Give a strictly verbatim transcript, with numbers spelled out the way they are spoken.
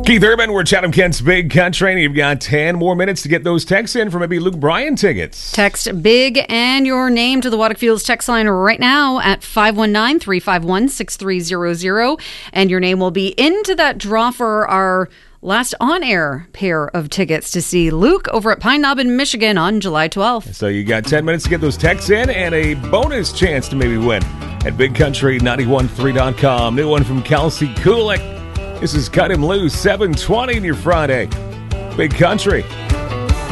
Keith Urban, we're Chatham Kent's Big Country, and you've got ten more minutes to get those texts in for maybe Luke Bryan tickets. Text BIG and your name to the Waddick Fuels text line right now at five one nine, three five one, six three zero zero, and your name will be into that draw for our last on-air pair of tickets to see Luke over at Pine Knob in Michigan on July twelfth. So you got ten minutes to get those texts in and a bonus chance to maybe win at big country nine one three dot com. New one from Kelsey Kulik. This is Cut Him Loose, seven twenty in your Friday. Big Country.